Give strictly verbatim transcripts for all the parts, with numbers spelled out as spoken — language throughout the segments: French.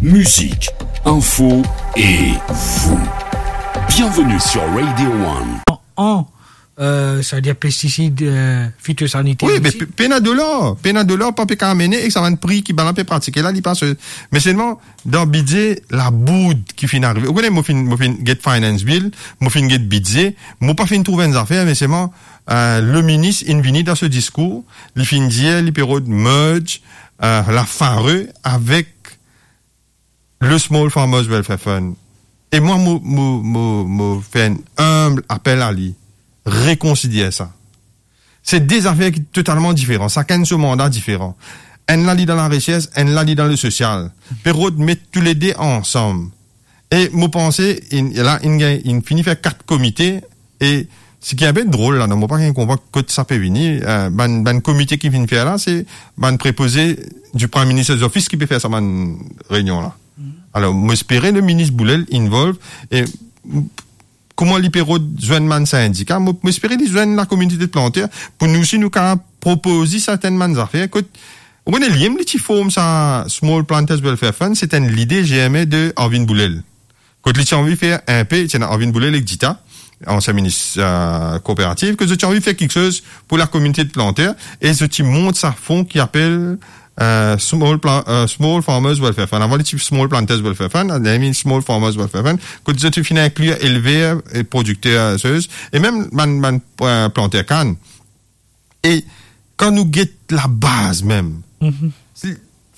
musique, info et vous. Bienvenue sur Radio One. En, euh, ça veut dire pesticides euh, phytosanitaires. Oui, mais pénadolore, pénadolore, pas péka amener et ça va un prix qui balance pratiquer là, il passe. Mais seulement, dans budget, la boude qui finit arriver. Vous connaissez, moi, fin, moi, fin, get finance bill, moi, fin, get budget, moi, pas fin trouver une affaire, mais seulement, euh, le ministre, il vient dans ce discours, il fin dire, il peut merge, euh, la fareux avec le Small Farmers Welfare Fund. Et moi, moi, moi, moi, moi, fais un humble appel à lui. Réconcilier ça. C'est deux affaires qui sont totalement différentes. Ça a ce mandat différent. Un l'a dit dans la richesse, un l'a dit dans le social. Perrault met tous les deux ensemble. Et moi, pensez, il, là, il, il finit faire quatre comités. Et ce qui est un peu drôle, là, non, moi, pas qu'on comprend que ça peut venir, euh, ben, ben, comité qui vient faire là, c'est, ben, préposé du Premier ministre des Offices qui peut faire ça, ben, réunion, là. Alors, m'espérer le ministre Boulel involve et comment l'hypéro joindre man syndicat, m'espérer les joindre la communauté de planteurs pour nous aussi nous qu'à proposer certaines man affaires. Écoute, on connaît l'iem les petits formes ça Small Planters Welfare Fund, c'est une l'idée G M A de Arvin Boulel. Quand les envie faire un peu, c'est Arvin Boulel et Dita, ancien ministre euh, coopératif, que tu as envie de faire quelque chose pour la communauté de planteurs et ce qui monte sa fond qui appelle Uh, small, pla- uh, small Farmers Welfare Fund. Avant les types Small Planters Welfare Fund, on a mis Small Farmers Welfare Fund. Quand tu finis inclure éleveurs et producteurs, et même man, man, uh, planter canne. Et quand nous guette la base même, mm-hmm.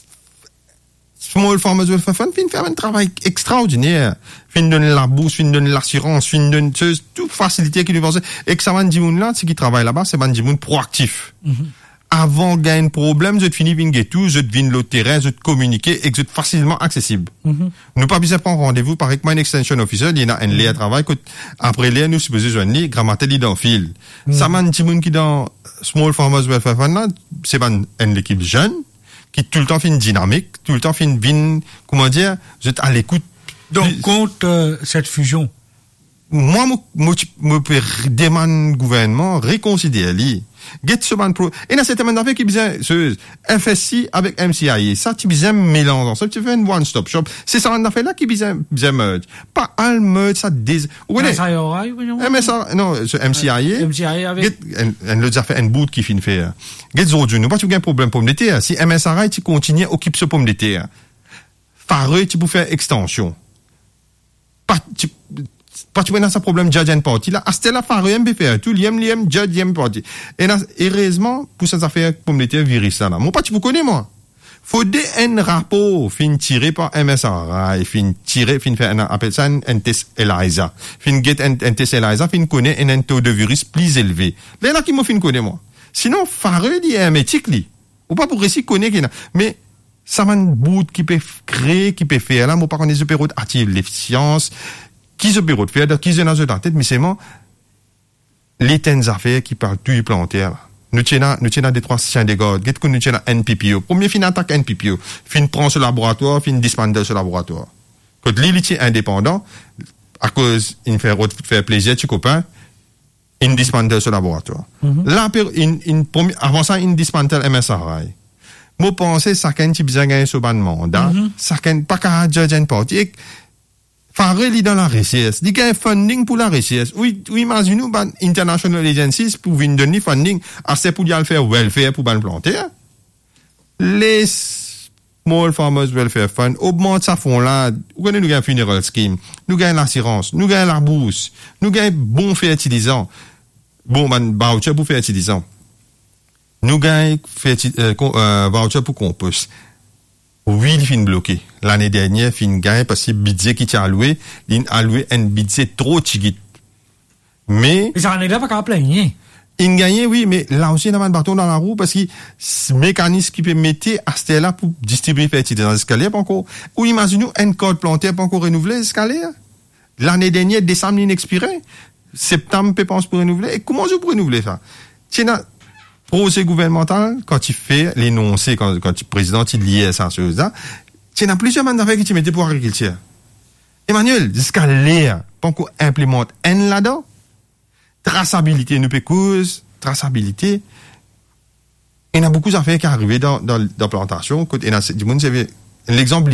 Small Farmers Welfare Fund fin faire un travail extraordinaire. Fin donner la bourse, fin donner l'assurance, fin donner toute facilité qui nous pensait. Et que ça va dire là, c'est qui travaille là-bas, c'est un dire proactif. Mm-hmm. Avant qu'il y ait un problème, je te finis vingé tout, je te viens le terrain, je te communiquer et que je te facilement accessible. Mm-hmm. Nous pas besoin de prendre rendez-vous par exemple, un extension officer, il y a un lien à travail, après lien, nous supposons joindre lui, grammater lui dans le fil. Mm-hmm. Ça m'a un petit monde qui dans Small Farmers Welfare Fund là, c'est pas une équipe jeune, qui tout le temps fait une dynamique, tout le temps fait une vine, comment dire, vous êtes à l'écoute. Donc, contre euh, cette fusion? Moi, moi, moi, je demande au gouvernement réconcilier lui. Get ce man pro. Et là, c'est un affaire qui besoin, F S I avec M C I A. Ça, tu besoin mélanger. Ça, tu fais une one-stop shop. C'est ça, un affaire là qui besoin, besoin merge. Pas un merge, ça dés, ou M S I A, M S I A, non, ce M C I A. M C I A avec. On l'a déjà fait un bout qui finit faire. Get aujourd'hui, nous, pas tu as un problème pomme de terre. Si M S I A, tu continues, occupe ce pomme de terre. Fareux, tu peux faire extension. Pas, tu, pas tu vois ça problème judge and party là astela fareux M B F tout liem liem judge liem party et là heureusement pour ça faire pomme de terre virus ça là moi pas tu vous connais moi faut des un rapport fin tiré par M S R et fin tiré fin faire un appelle ça un test ELISA fin get un test ELISA fin connaît un taux de virus plus élevé là là qui me fin connaît moi sinon fareux il est un métique li ou pas pour réussir connaître mais ça m'a un bout qui peut créer qui peut faire là moi pas connaître ce période active l'efficience qui se bureau de faire, qui se dans la tête, mais c'est moi, les tennes affaires qui parlent du planter, nous tenons, nous tenons des trois chiens de garde, qu'est-ce que nous tenons N P P O? Premier fin attaque N P P O, fin prend ce laboratoire, fin disbande ce laboratoire. Quand l'élite indépendant, à cause, il fait, faire plaisir, tu copain, il disbande ce laboratoire. Mm-hmm. Là, in, in, avant ça, il disbande M S R I. Moi, pensez, ça qu'un type de gagner ce ban mandat, ça qu'un pas qu'à judge and party, Fareux li dans la richesse. Il y a un funding pour la richesse. Oui, oui, imaginez-nous, ben, international agencies pour venir donner funding assez pour y aller faire welfare pour ben planter. Les Small Farmers Welfare Fund augmentent sa fond là. Nous gagnons nous gagnons funeral scheme. Nous gagnons l'assurance. Nous gagnons la bourse. Nous gagnons bon fertilisant. Bon, ben, voucher pour fertilisant. Nous gagnons euh, euh, voucher pour compost. Oui, il fin bloqué. L'année dernière, fin gagne parce que le budget qui t'a alloué, il a alloué un budget trop petit. Mais. Mais ça en est là pas qu'à plaigner. Il gagne, oui, mais là aussi, il y a un bâton dans la roue parce que le mécanisme qui peut mettre à ce là pour distribuer fertilité dans l'escalier, pas encore. Ou imaginez-nous, un code planté, pas encore renouvelé l'escalier. L'année dernière, décembre, il expiré. Septembre, peut penser pour renouveler. Et comment je peux renouveler ça? Tiens, procès gouvernemental, quand tu fais l'énoncé, quand, quand tu président, tu lié à ça, chose-là, tu as plusieurs mandats qui tu mettais pour l'agriculture. Emmanuel, jusqu'à l'air, pas qu'on implémente un là-dedans. Traçabilité, nous peut cause, traçabilité. Il y a beaucoup d'affaires qui arrivent dans, dans, dans la plantation. Il y a du monde, l'exemple